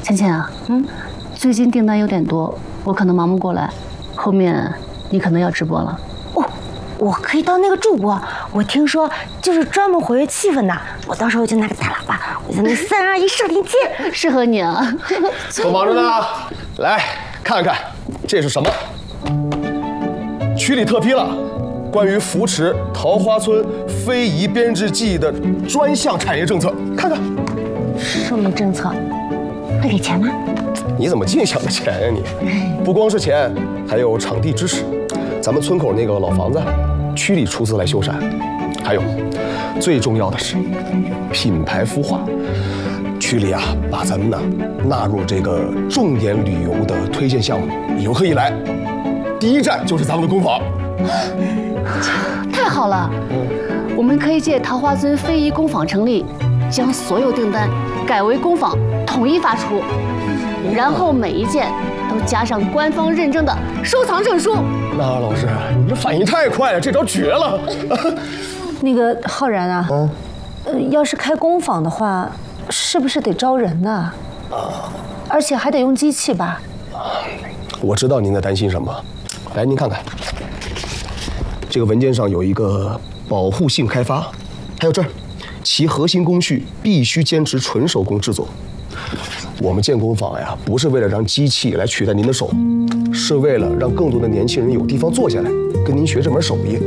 倩倩啊，最近订单有点多，我可能忙不过来，后面你可能要直播了。 哦，我可以当那个助播，我听说就是专门活跃气氛的。我到时候就拿个大喇叭，我在那3、2、1射电机， 适合你啊。 都忙着呢，来看看这是什么？区里特批了关于扶持桃花村非遗编织技艺的专项产业政策，看看。 什么政策？会给钱吗？ 你怎么净想着钱呀你？不光是钱，还有场地支持。咱们村口那个老房子，区里出资来修缮。还有，最重要的是品牌孵化。区里啊，把咱们呢纳入这个重点旅游的推荐项目，游客一来，第一站就是咱们的工坊。 太好了，我们可以借桃花村非遗工坊成立，将所有订单改为工坊统一发出，然后每一件都加上官方认证的收藏证书。 那老师，你这反应太快了，这招绝了！ 那个浩然啊，要是开工坊的话，是不是得招人呢？而且还得用机器吧？ 我知道您在担心什么，来，您看看，这个文件上有一个保护性开发，还有这儿，其核心工序必须坚持纯手工制作。我们建工坊呀，不是为了让机器来取代您的手，是为了让更多的年轻人有地方坐下来，跟您学这门手艺。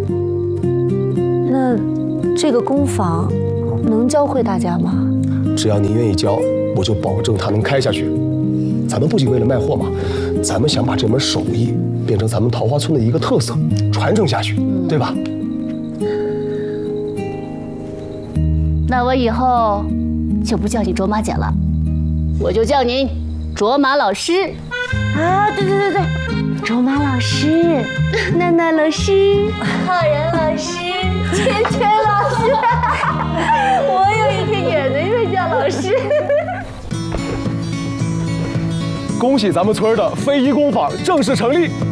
那这个工坊能教会大家吗？ 只要您愿意教，我就保证它能开下去。咱们不仅为了卖货嘛，咱们想把这门手艺变成咱们桃花村的一个特色，传承下去，对吧？ 那我以后就不叫你卓玛姐了，我就叫您卓玛老师。 啊，对，卓玛老师、娜娜老师、浩然老师、芊芊老师，我有一天也能被叫老师。 恭喜咱们村的非遗工坊正式成立！